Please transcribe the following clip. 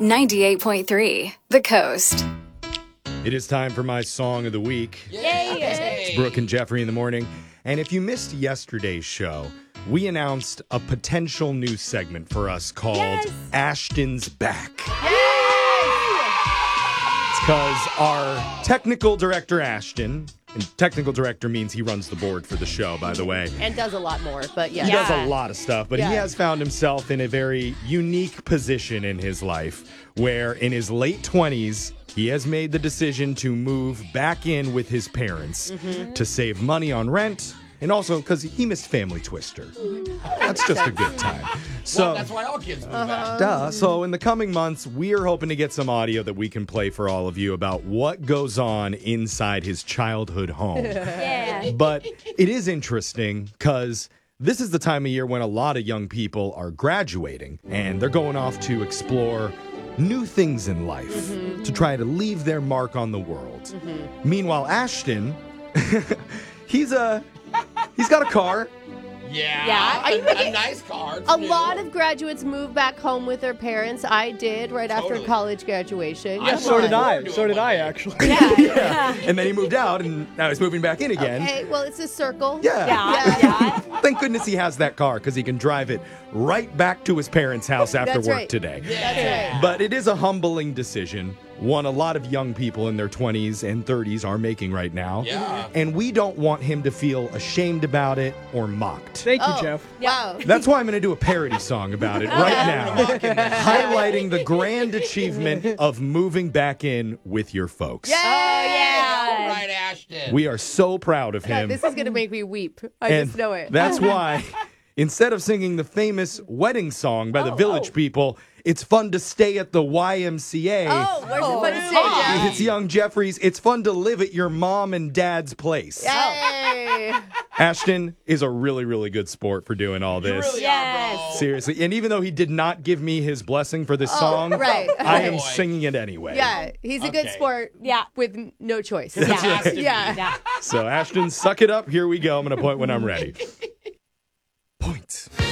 98.3 The Coast. It is time for my song of the week. Yay! It's Brooke and Jeffrey in the morning. And if you missed yesterday's show, we announced a potential new segment for us called Ashton's Back. It's because our technical director, Ashton, and technical director means he runs the board for the show, by the way. And does a lot more, but yeah. He does a lot of stuff, but he has found himself in a very unique position in his life where in his late 20s, he has made the decision to move back in with his parents to save money on rent and also because he missed Family Twister. That's just a good time. So that's why all kids move back. Duh. So in the coming months, we are hoping to get some audio that we can play for all of you about what goes on inside his childhood home. But it is interesting because this is the time of year when a lot of young people are graduating and they're going off to explore new things in life to try to leave their mark on the world. Meanwhile, Ashton, he's got a car. Yeah. A nice car. It's A new. lot of graduates move back home with their parents. I did right after college graduation. Yeah, So did I. Doing So did one I, day. actually. And then he moved out and now he's moving back in again. Okay, well, it's a circle. Yeah. Thank goodness he has that car because he can drive it right back to his parents' house after That's work right. today. That's right. But it is a humbling decision, one a lot of young people in their 20s and 30s are making right now. Yeah. And we don't want him to feel ashamed about it or mocked. Thank you, Jeff. Wow. That's why I'm going to do a parody song about it right now, highlighting the grand achievement of moving back in with your folks. All right, Ashton. We are so proud of him. This is going to make me weep. I And just know it. That's why, instead of singing the famous wedding song by the Village People, it's fun to stay at the YMCA. Where's the fun to say, Jeff? It's young Jeffries. It's fun to live at your mom and dad's place. Yay. Ashton is a really, really good sport for doing all this. Really are, bro. Seriously. And even though he did not give me his blessing for this song, right. I am Boy. singing it anyway. Yeah, he's a good Okay. sport with no choice. Has to be. Yeah. So, Ashton, suck it up. Here we go. I'm going to point when I'm ready. Point.